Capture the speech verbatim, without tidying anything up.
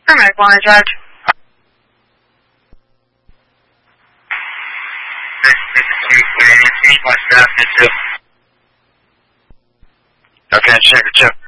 Paramedic one, I drive. Okay, check it, check.